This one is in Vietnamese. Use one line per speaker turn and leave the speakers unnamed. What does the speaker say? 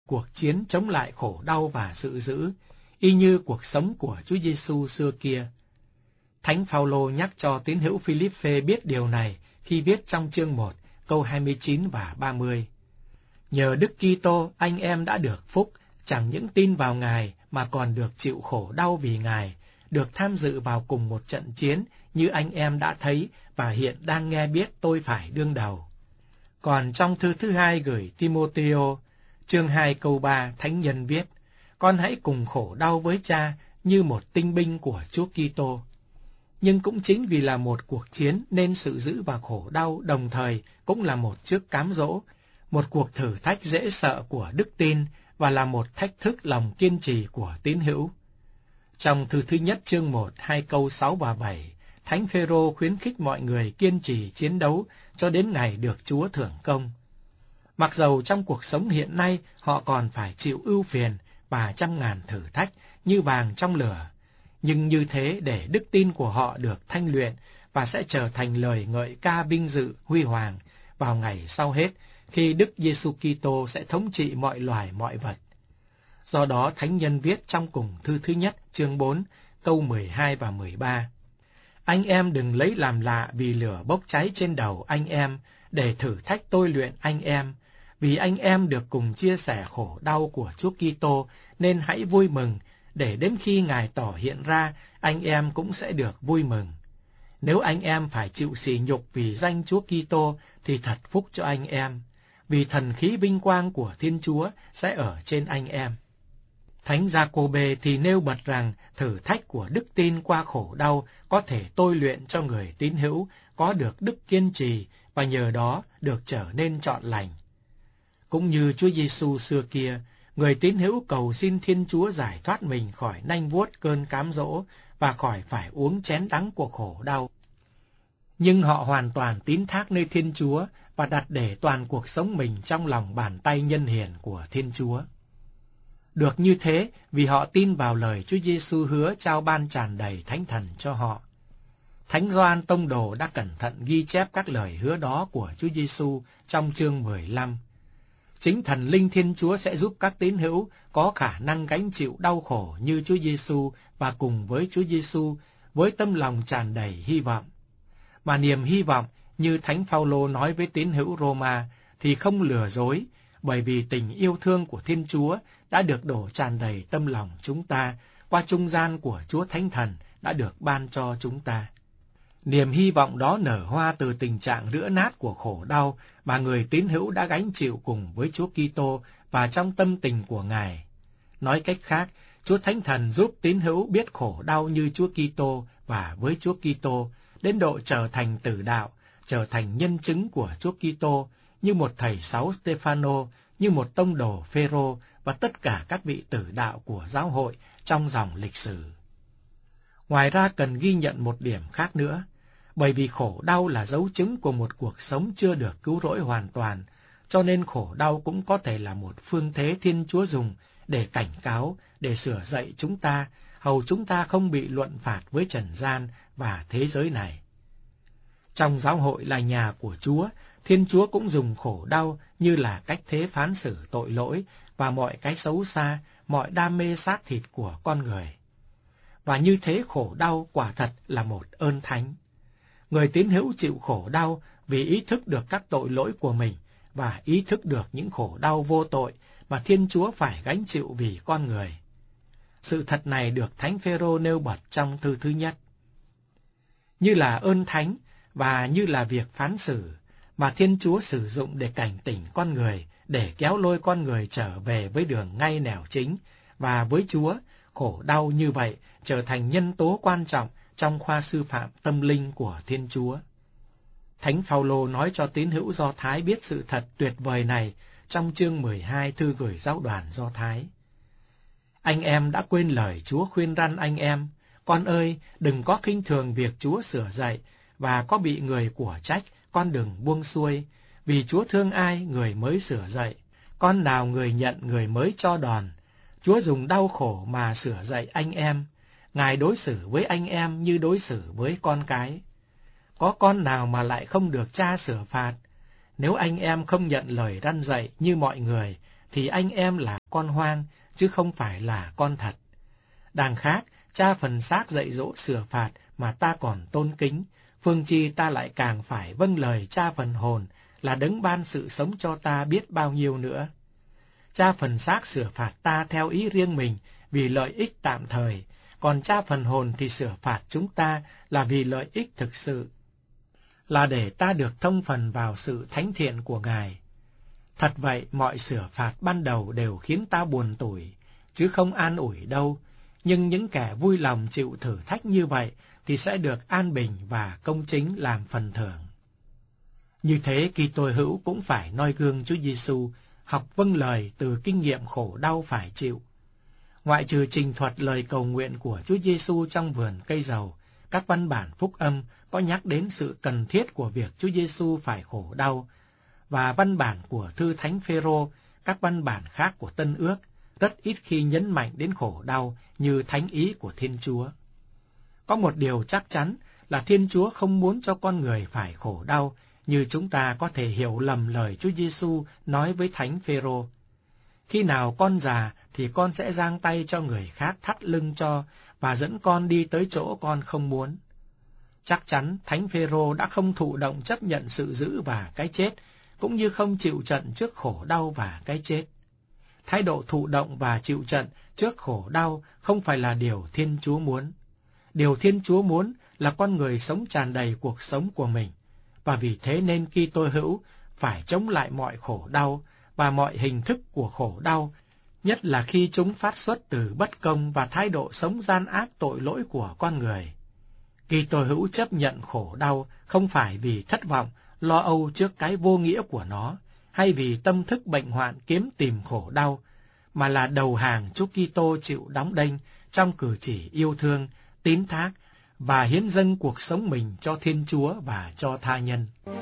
cuộc chiến chống lại khổ đau và sự dữ, y như cuộc sống của Chúa Giêsu xưa kia. Thánh Phaolô nhắc cho tín hữu Philippe biết điều này khi viết trong chương 1, câu 29 và 30. Nhờ Đức Kitô, anh em đã được phúc, chẳng những tin vào Ngài mà còn được chịu khổ đau vì Ngài, được tham dự vào cùng một trận chiến như anh em đã thấy và hiện đang nghe biết tôi phải đương đầu. Còn trong thư thứ hai gửi Timôthêô, chương 2 câu 3, Thánh Nhân viết: Con hãy cùng khổ đau với cha như một tinh binh của Chúa Kitô. Nhưng cũng chính vì là một cuộc chiến nên sự dữ và khổ đau đồng thời cũng là một trước cám dỗ, một cuộc thử thách dễ sợ của đức tin và là một thách thức lòng kiên trì của tín hữu. Trong thư thứ nhất chương 1, 2 câu 6 và 7, Thánh Phêrô khuyến khích mọi người kiên trì chiến đấu cho đến ngày được Chúa thưởng công. Mặc dầu trong cuộc sống hiện nay họ còn phải chịu ưu phiền và trăm ngàn thử thách như vàng trong lửa, nhưng như thế để đức tin của họ được thanh luyện và sẽ trở thành lời ngợi ca vinh dự huy hoàng vào ngày sau hết, khi Đức Giêsu Kitô sẽ thống trị mọi loài mọi vật. Do đó Thánh Nhân viết trong cùng thư thứ nhất chương 4 câu 12 và 13: Anh em đừng lấy làm lạ vì lửa bốc cháy trên đầu anh em để thử thách tôi luyện anh em, vì anh em được cùng chia sẻ khổ đau của Chúa Kitô nên hãy vui mừng, để đến khi Ngài tỏ hiện ra anh em cũng sẽ được vui mừng. Nếu anh em phải chịu sỉ nhục vì danh Chúa Kitô thì thật phúc cho anh em, vì thần khí vinh quang của Thiên Chúa sẽ ở trên anh em. Thánh Giacôbê thì nêu bật rằng thử thách của đức tin qua khổ đau có thể tôi luyện cho người tín hữu có được đức kiên trì và nhờ đó được trở nên trọn lành. Cũng như Chúa Giêsu xưa kia, người tín hữu cầu xin Thiên Chúa giải thoát mình khỏi nanh vuốt cơn cám dỗ và khỏi phải uống chén đắng của khổ đau. Nhưng họ hoàn toàn tín thác nơi Thiên Chúa và đặt để toàn cuộc sống mình trong lòng bàn tay nhân hiền của Thiên Chúa. Được như thế vì họ tin vào lời Chúa Giêsu hứa trao ban tràn đầy Thánh Thần cho họ. Thánh Gioan Tông Đồ đã cẩn thận ghi chép các lời hứa đó của Chúa Giêsu trong chương 15. Chính Thần Linh Thiên Chúa sẽ giúp các tín hữu có khả năng gánh chịu đau khổ như Chúa Giêsu và cùng với Chúa Giêsu với tâm lòng tràn đầy hy vọng. Mà niềm hy vọng như Thánh Phaolô nói với tín hữu Roma thì không lừa dối, bởi vì tình yêu thương của Thiên Chúa đã được đổ tràn đầy tâm lòng chúng ta qua trung gian của Chúa Thánh Thần đã được ban cho chúng ta. Niềm hy vọng đó nở hoa từ tình trạng rữa nát của khổ đau mà người tín hữu đã gánh chịu cùng với Chúa Kitô và trong tâm tình của Ngài. Nói cách khác, Chúa Thánh Thần giúp tín hữu biết khổ đau như Chúa Kitô và với Chúa Kitô đến độ trở thành tử đạo, trở thành nhân chứng của Chúa Kitô, như một thầy sáu Stephanos, như một tông đồ Phêrô và tất cả các vị tử đạo của giáo hội trong dòng lịch sử. Ngoài ra cần ghi nhận một điểm khác nữa, bởi vì khổ đau là dấu chứng của một cuộc sống chưa được cứu rỗi hoàn toàn, cho nên khổ đau cũng có thể là một phương thế Thiên Chúa dùng để cảnh cáo, để sửa dạy chúng ta, hầu chúng ta không bị luận phạt với trần gian và thế giới này. Trong giáo hội là nhà của Chúa, Thiên Chúa cũng dùng khổ đau như là cách thế phán xử tội lỗi và mọi cái xấu xa, mọi đam mê xác thịt của con người. Và như thế khổ đau quả thật là một ơn thánh. Người tín hữu chịu khổ đau vì ý thức được các tội lỗi của mình và ý thức được những khổ đau vô tội mà Thiên Chúa phải gánh chịu vì con người. Sự thật này được Thánh Phêrô nêu bật trong thư thứ nhất. Như là ơn thánh và như là việc phán xử mà Thiên Chúa sử dụng để cảnh tỉnh con người, để kéo lôi con người trở về với đường ngay nẻo chính, và với Chúa, khổ đau như vậy trở thành nhân tố quan trọng trong khoa sư phạm tâm linh của Thiên Chúa. Thánh Phaolô nói cho tín hữu Do Thái biết sự thật tuyệt vời này trong chương 12 thư gửi giáo đoàn Do Thái. Anh em đã quên lời Chúa khuyên răn anh em, con ơi, đừng có khinh thường việc Chúa sửa dạy, và có bị người của trách, con đừng buông xuôi, vì Chúa thương ai người mới sửa dạy, con nào người nhận người mới cho đòn. Chúa dùng đau khổ mà sửa dạy anh em, Ngài đối xử với anh em như đối xử với con cái. Có con nào mà lại không được cha sửa phạt? Nếu anh em không nhận lời răn dạy như mọi người, thì anh em là con hoang, chứ không phải là con thật. Đằng khác, cha phần xác dạy dỗ sửa phạt mà ta còn tôn kính, phương chi ta lại càng phải vâng lời cha phần hồn là đấng ban sự sống cho ta biết bao nhiêu nữa. Cha phần xác sửa phạt ta theo ý riêng mình vì lợi ích tạm thời, còn cha phần hồn thì sửa phạt chúng ta là vì lợi ích thực sự, là để ta được thông phần vào sự thánh thiện của Ngài. Thật vậy, mọi sửa phạt ban đầu đều khiến ta buồn tủi, chứ không an ủi đâu, nhưng những kẻ vui lòng chịu thử thách như vậy thì sẽ được an bình và công chính làm phần thưởng. Như thế, Kitô hữu cũng phải noi gương Chúa Giêsu, học vâng lời từ kinh nghiệm khổ đau phải chịu. Ngoại trừ trình thuật lời cầu nguyện của Chúa Giêsu trong vườn cây dầu, các văn bản phúc âm có nhắc đến sự cần thiết của việc Chúa Giêsu phải khổ đau, và văn bản của thư Thánh Phêrô, các văn bản khác của Tân Ước rất ít khi nhấn mạnh đến khổ đau như thánh ý của Thiên Chúa. Có một điều chắc chắn là Thiên Chúa không muốn cho con người phải khổ đau, như chúng ta có thể hiểu lầm lời Chúa Giêsu nói với Thánh Phêrô. Khi nào con già thì con sẽ giang tay cho người khác thắt lưng cho và dẫn con đi tới chỗ con không muốn. Chắc chắn Thánh Phêrô đã không thụ động chấp nhận sự dữ và cái chết, cũng như không chịu trận trước khổ đau và cái chết. Thái độ thụ động và chịu trận trước khổ đau không phải là điều Thiên Chúa muốn. Điều Thiên Chúa muốn là con người sống tràn đầy cuộc sống của mình, và vì thế nên Kitô hữu phải chống lại mọi khổ đau và mọi hình thức của khổ đau, nhất là khi chúng phát xuất từ bất công và thái độ sống gian ác tội lỗi của con người. Kitô hữu chấp nhận khổ đau không phải vì thất vọng, lo âu trước cái vô nghĩa của nó, hay vì tâm thức bệnh hoạn kiếm tìm khổ đau, mà là đầu hàng Chúa Kitô chịu đóng đinh trong cử chỉ yêu thương, tín thác và hiến dâng cuộc sống mình cho Thiên Chúa và cho tha nhân.